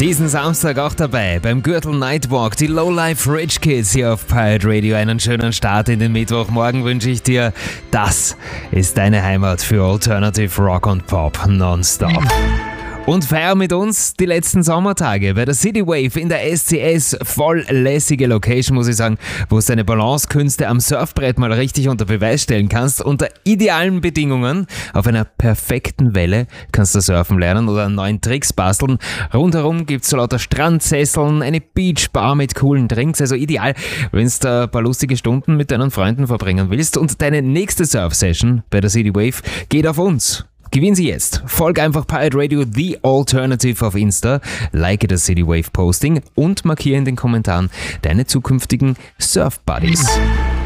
Diesen Samstag auch dabei beim Gürtel Nightwalk, die Lowlife Rich Kids hier auf Pirate Radio. Einen schönen Start in den Mittwochmorgen wünsche ich dir. Das ist deine Heimat für Alternative Rock und Pop nonstop. Und feier mit uns die letzten Sommertage bei der City Wave in der SCS. Voll lässige Location, muss ich sagen, wo du deine Balancekünste am Surfbrett mal richtig unter Beweis stellen kannst. Unter idealen Bedingungen, auf einer perfekten Welle, kannst du surfen lernen oder an neuen Tricks basteln. Rundherum gibt es so lauter Strandsesseln, eine Beachbar mit coolen Drinks. Also ideal, wenn du da ein paar lustige Stunden mit deinen Freunden verbringen willst. Und deine nächste Surf-Session bei der City Wave geht auf uns. Gewinn sie jetzt. Folg einfach Pirate Radio The Alternative auf Insta, like das City Wave Posting und markiere in den Kommentaren deine zukünftigen Surf Buddies.